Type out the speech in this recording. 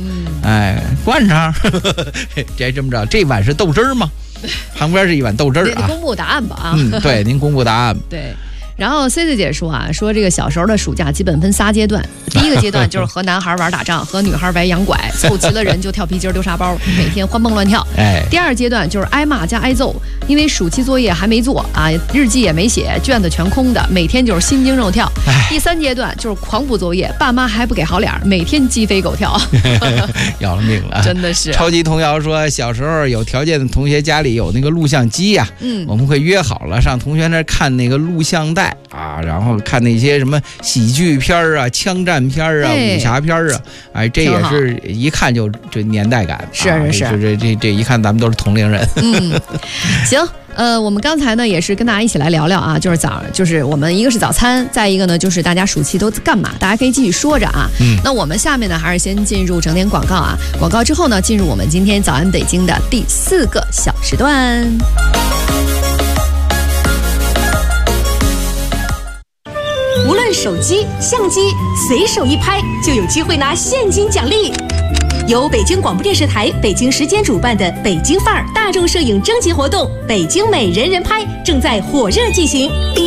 灌上，这么着，这碗是豆汁儿吗？旁边是一碗豆汁儿啊。 公布答案吧啊。 对，您公布答案。 对。然后 C C 姐说说这个小时候的暑假基本分3阶段，第一个阶段就是和男孩玩打仗，和女孩玩洋拐，凑齐了人就跳皮筋丢沙包，每天欢蹦乱跳。第二阶段就是挨骂加挨揍，因为暑期作业还没做啊，日记也没写，卷子全空的，每天就是心惊肉跳。第3阶段就是狂补作业，爸妈还不给好脸，每天鸡飞狗跳， 要了命了， 真的是。 超级童谣说，小时候有条件的同学家里有那个录像机呀，我们会约好了上同学那儿看那个录像带啊，然后看那些什么喜剧片啊、枪战片啊、武侠片啊，这也是一看就这年代感。 是， 这一看咱们都是同龄人。 行。我们刚才呢也是跟大家一起来聊聊啊，就是我们一个是早餐，再一个呢就是大家暑期都干嘛，大家可以继续说着啊。那我们下面呢还是先进入整点广告啊，广告之后呢进入我们今天早安北京的第4个小时段。 无论手机、相机，随手一拍就有机会拿现金奖励。由北京广播电视台北京时间主办的北京范儿大众摄影征集活动“北京美人人拍”正在火热进行。